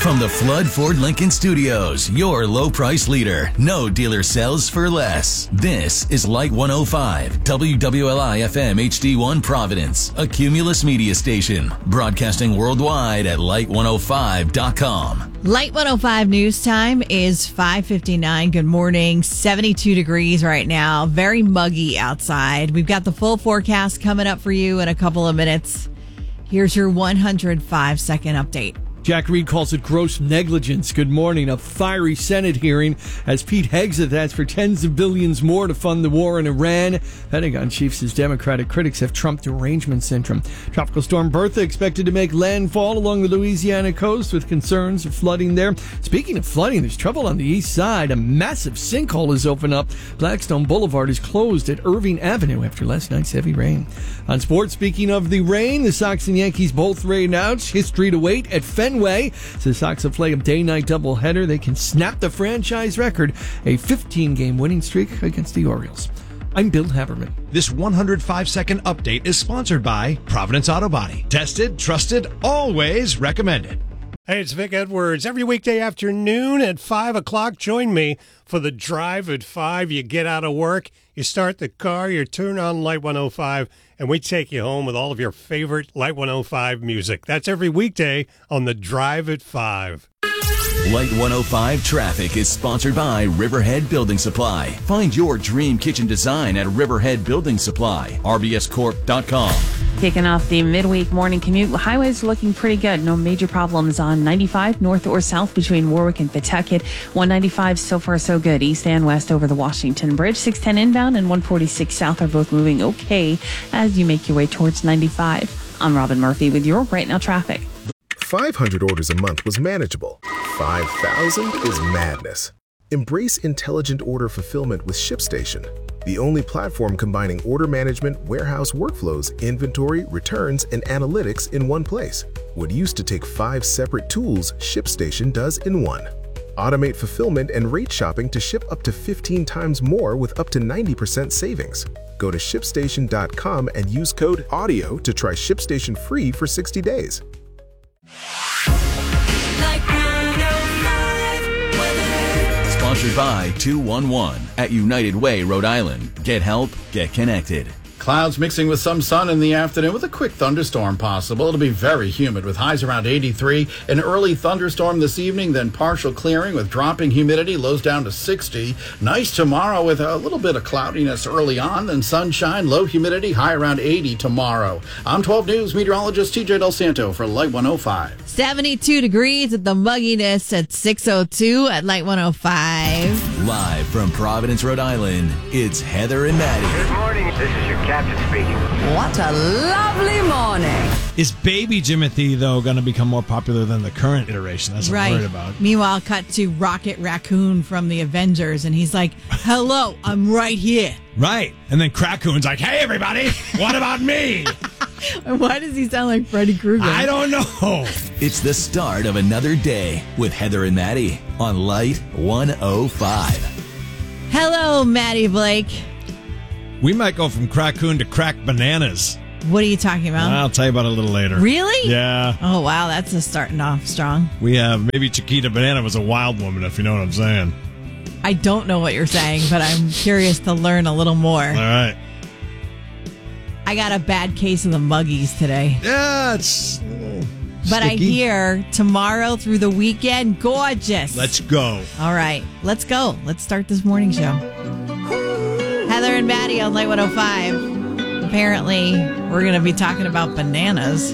From the Flood Ford Lincoln Studios, your low price leader. No dealer sells for less. This is Light 105, WWLI FM HD1 Providence, a Cumulus media station, broadcasting worldwide at light105.com. Light 105 news time is 5:59. Good morning. 72 degrees right now. Very muggy outside. We've got the full forecast coming up for you in a couple of minutes. Here's your 105-second update. Jack Reed calls it gross negligence. Good morning. A fiery Senate hearing as Pete Hegseth asks for tens of billions more to fund the war in Iran. Pentagon chief says Democratic critics have Trump derangement syndrome. Tropical storm Bertha expected to make landfall along the Louisiana coast with concerns of flooding there. Speaking of flooding, there's trouble on the east side. A massive sinkhole has opened up. Blackstone Boulevard is closed at Irving Avenue after last night's heavy rain. On sports, speaking of the rain, the Sox and Yankees both rained out. History to wait at Fenway. So the Sox will play a day-night doubleheader. They can snap the franchise record, a 15-game winning streak against the Orioles. I'm Bill Haberman. This 105-second update is sponsored by Providence Auto Body. Tested, trusted, always recommended. Hey, it's Vic Edwards. Every weekday afternoon at 5 o'clock, join me for the Drive at 5. You get out of work, you start the car, you turn on Light 105, and we take you home with all of your favorite Light 105 music. That's every weekday on the Drive at 5. Light 105 traffic is sponsored by Riverhead Building Supply. Find your dream kitchen design at Riverhead Building Supply. RBScorp.com. Kicking off the midweek morning commute, highways looking pretty good. No major problems on 95 north or south between Warwick and Pawtucket. 195 so far so good, east and west over the Washington Bridge. 610 inbound and 146 south are both moving okay as you make your way towards 95. I'm Robin Murphy with your Right Now traffic. 500 orders a month was manageable. 5,000 is madness. Embrace intelligent order fulfillment with ShipStation, the only platform combining order management, warehouse workflows, inventory, returns, and analytics in one place. What used to take 5 separate tools, ShipStation does in one. Automate fulfillment and rate shopping to ship up to 15 times more with up to 90% savings. Go to ShipStation.com and use code AUDIO to try ShipStation free for 60 days. Sponsored by 211 at United Way, Rhode Island. Get help, get connected. Clouds mixing with some sun in the afternoon with a quick thunderstorm possible. It'll be very humid with highs around 83. An early thunderstorm this evening, then partial clearing with dropping humidity, lows down to 60. Nice tomorrow with a little bit of cloudiness early on, then sunshine, low humidity, high around 80 tomorrow. I'm 12 News meteorologist TJ Del Santo for Light 105. 72 degrees at the mugginess at 6:02 at Light 105. Live from Providence, Rhode Island, it's Heather and Maddie. Good morning. This is your captain speaking. What a lovely morning. Is Baby Jimothy, though, going to become more popular than the current iteration? That's what I'm worried about. Meanwhile, cut to Rocket Raccoon from the Avengers, and he's like, hello, I'm right here. Right. And then Crackoon's like, hey, everybody, what about me? Why does he sound like Freddy Krueger? I don't know. It's the start of another day with Heather and Maddie on Light 105. Hello, Maddie Blake. We might go from Crackoon to Crack Bananas. What are you talking about? I'll tell you about it a little later. Really? Yeah. Oh, wow. That's a starting off strong. We have maybe Chiquita Banana was a wild woman, if you know what I'm saying. I don't know what you're saying, but I'm curious to learn a little more. All right. I got a bad case of the muggies today. Yeah, it's but sticky. I hear tomorrow through the weekend, gorgeous. Let's go. All right, let's go. Let's start this morning show. Heather and Maddie on Light 105. Apparently, we're going to be talking about bananas.